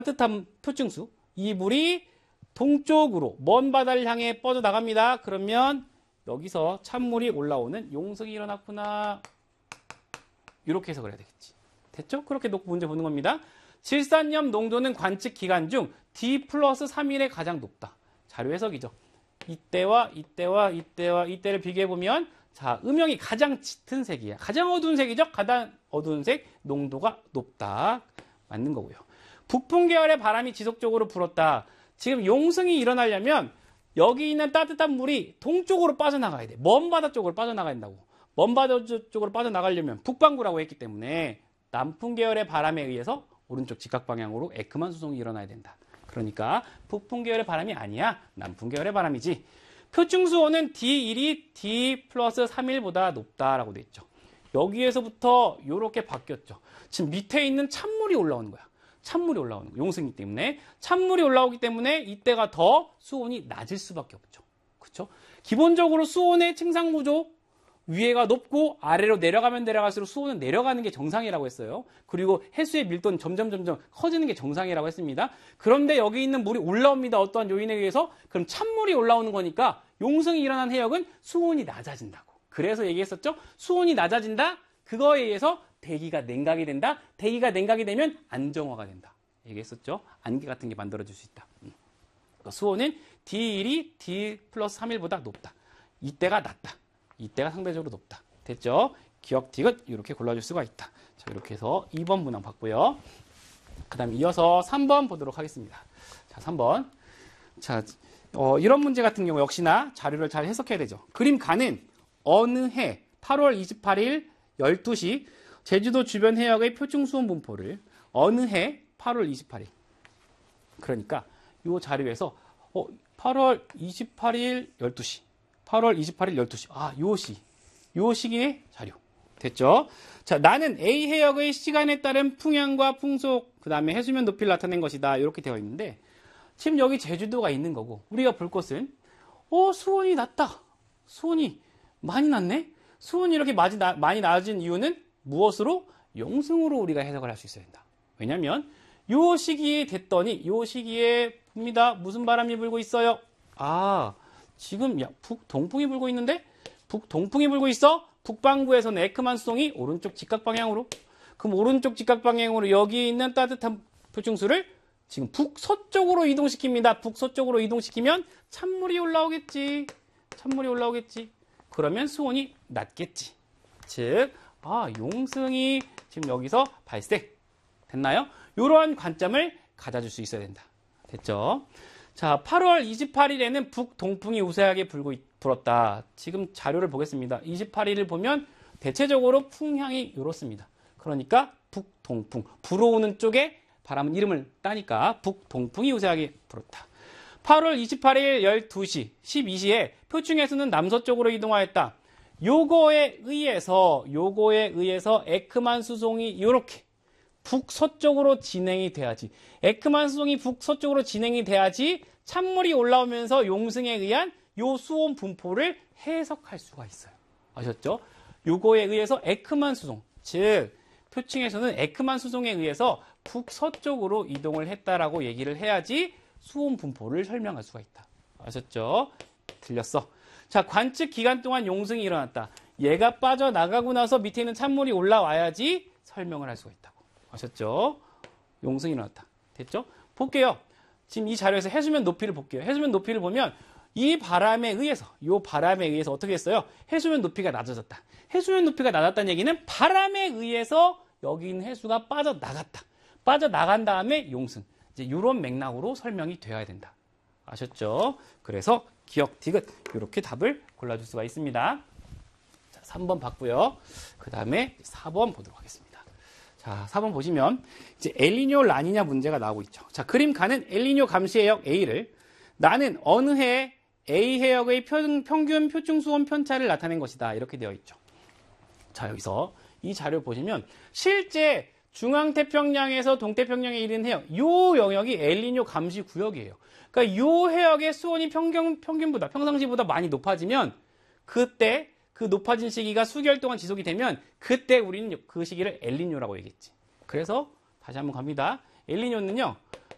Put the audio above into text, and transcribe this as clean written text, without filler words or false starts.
따뜻한 표층수, 이 물이 동쪽으로 먼 바다를 향해 뻗어나갑니다. 그러면 여기서 찬물이 올라오는 용성이 일어났구나. 이렇게 해석을 해야 되겠지. 됐죠? 그렇게 놓고 문제 보는 겁니다. 질산염 농도는 관측 기간 중 D 플러스 3일에 가장 높다. 자료 해석이죠. 이때와 이때와 이때와 이때를 비교해보면 자, 음영이 가장 짙은 색이야. 가장 어두운 색이죠? 가장 어두운 색 농도가 높다. 맞는 거고요. 북풍 계열의 바람이 지속적으로 불었다. 지금 용승이 일어나려면 여기 있는 따뜻한 물이 동쪽으로 빠져나가야 돼. 먼 바다 쪽으로 빠져나가야 된다고. 먼 바다 쪽으로 빠져나가려면 북반구라고 했기 때문에 남풍 계열의 바람에 의해서 오른쪽 직각 방향으로 에크만 수송이 일어나야 된다. 그러니까 북풍 계열의 바람이 아니야. 남풍 계열의 바람이지. 표층수온은 D1이 D 플러스 3일보다 높다라고 돼 있죠. 여기에서부터 이렇게 바뀌었죠. 지금 밑에 있는 찬물이 올라오는 거야. 찬물이 올라오는 거야. 용승이기 때문에. 찬물이 올라오기 때문에 이때가 더 수온이 낮을 수밖에 없죠. 그렇죠? 기본적으로 수온의 층상 구조 위에가 높고 아래로 내려가면 내려갈수록 수온은 내려가는 게 정상이라고 했어요. 그리고 해수의 밀도는 점점 커지는 게 정상이라고 했습니다. 그런데 여기 있는 물이 올라옵니다. 어떠한 요인에 의해서. 그럼 찬물이 올라오는 거니까 용승이 일어난 해역은 수온이 낮아진다고. 그래서 얘기했었죠. 수온이 낮아진다. 그거에 의해서 대기가 냉각이 된다. 대기가 냉각이 되면 안정화가 된다. 얘기했었죠. 안개 같은 게 만들어질 수 있다. 수온은 D1이 D 플러스 3일보다 높다. 이때가 낮다. 이때가 상대적으로 높다. 됐죠? 기억 디귿 이렇게 골라줄 수가 있다. 자, 이렇게 해서 2번 문항 봤고요. 그 다음에 이어서 3번 보도록 하겠습니다. 자, 3번. 자, 이런 문제 같은 경우 역시나 자료를 잘 해석해야 되죠. 그림 가는 어느 해 8월 28일 12시 제주도 주변 해역의 표층 수온 분포를 어느 해 8월 28일. 그러니까 이 자료에서 8월 28일 12시. 8월 28일 12시. 아, 요 시기의 자료. 됐죠? 자, 나는 A 해역의 시간에 따른 풍향과 풍속, 그 다음에 해수면 높이를 나타낸 것이다. 이렇게 되어 있는데, 지금 여기 제주도가 있는 거고, 우리가 볼 것은, 수온이 낮다. 수온이 많이 낮네? 수온이 이렇게 많이 낮은 이유는 무엇으로? 용승으로 우리가 해석을 할 수 있어야 된다. 왜냐면, 요 시기에 됐더니, 요 시기에 봅니다. 무슨 바람이 불고 있어요? 지금 북동풍이 불고 있는데 북동풍이 불고 있어. 북반구에서는 에크만 수송이 오른쪽 직각 방향으로. 그럼 오른쪽 직각 방향으로 여기 있는 따뜻한 표층수를 지금 북서쪽으로 이동시킵니다. 북서쪽으로 이동시키면 찬물이 올라오겠지. 찬물이 올라오겠지. 그러면 수온이 낮겠지. 즉, 용승이 지금 여기서 발생. 됐나요? 이러한 관점을 가져줄 수 있어야 된다. 됐죠? 자, 8월 28일에는 북동풍이 우세하게 불었다. 지금 자료를 보겠습니다. 28일을 보면 대체적으로 풍향이 이렇습니다. 그러니까 북동풍, 불어오는 쪽에 바람은 이름을 따니까 북동풍이 우세하게 불었다. 8월 28일 12시, 12시에 표층에서는 남서쪽으로 이동하였다. 요거에 의해서 에크만 수송이 이렇게 북서쪽으로 진행이 돼야지. 에크만 수송이 북서쪽으로 진행이 돼야지 찬물이 올라오면서 용승에 의한 요 수온 분포를 해석할 수가 있어요. 아셨죠? 요거에 의해서 에크만 수송, 즉 표층에서는 에크만 수송에 의해서 북서쪽으로 이동을 했다라고 얘기를 해야지 수온 분포를 설명할 수가 있다. 아셨죠? 들렸어? 자, 관측 기간 동안 용승이 일어났다. 얘가 빠져나가고 나서 밑에 있는 찬물이 올라와야지 설명을 할 수가 있다고. 아셨죠? 용승이 일어났다. 됐죠? 볼게요. 지금 이 자료에서 해수면 높이를 볼게요. 해수면 높이를 보면 이 바람에 의해서 어떻게 했어요? 해수면 높이가 낮아졌다. 해수면 높이가 낮았다는 얘기는 바람에 의해서 여기 있는 해수가 빠져나갔다. 빠져나간 다음에 용승. 이제 이런 맥락으로 설명이 되어야 된다. 아셨죠? 그래서 기억 디귿 이렇게 답을 골라줄 수가 있습니다. 자, 3번 봤고요. 그 다음에 4번 보도록 하겠습니다. 자, 4번 보시면 이제 엘니뇨 라니냐 문제가 나오고 있죠. 자, 그림 가는 엘니뇨 감시 해역 A를 나는 어느 해 A 해역의 평균 표층 수온 편차를 나타낸 것이다. 이렇게 되어 있죠. 자, 여기서 이 자료 보시면 실제 중앙태평양에서 동태평양에 이르는 해역, 요 영역이 엘니뇨 감시 구역이에요. 그러니까 요 해역의 수온이 평상시보다 많이 높아지면 그때 그 높아진 시기가 수개월 동안 지속이 되면 그때 우리는 그 시기를 엘니뇨라고 얘기했지. 그래서 다시 한번 갑니다. 엘니뇨는요.